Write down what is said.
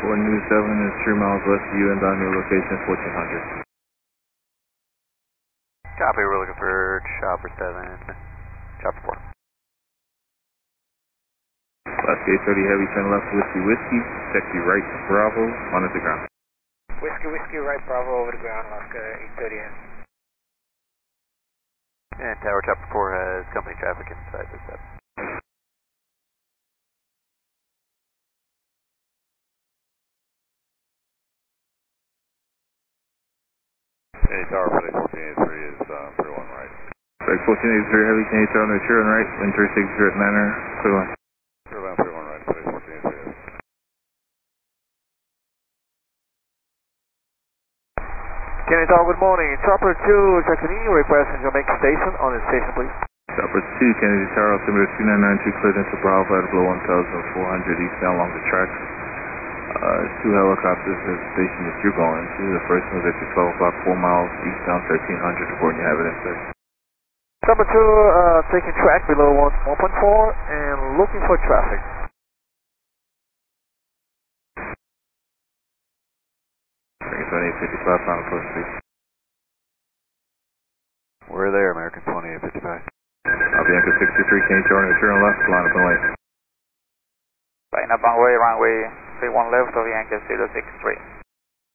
New 7 is 3 miles west of you and on your location 1400. Copy, we're looking for Chopper 7, Chopper 4. Alaska 830 Heavy, turn left Whiskey, taxi right Bravo, on the ground. Whiskey right Bravo over the ground, Alaska 830 Heavy. And Tower Chopper 4 has company traffic inside this up. Hey, Tower Flight 1483 is 31 right. Flight 1483 Heavy, can you turn on the turn right, wind 360 manner, clear line. Clear line 31 right, Flight 1483 is. Kennedy Tower, good morning. Chopper 2 checking in, requesting Jamaica Station on the station, please. Chopper 2, Kennedy Tower, altimeter 2992, cleared into Bravo at below 1400 eastbound along the tracks. 2 helicopters at the station that you're going to. The first one is at your 12 o'clock, 4 miles eastbound 1300, reporting you have it in sight. Chopper 2 taking track below 1.4 and looking for traffic. American 2855, final approach, please. We're there, American 2855. Bianca 63, can you turn left, line up and lane. Line up runway 31 left of Yankee 063.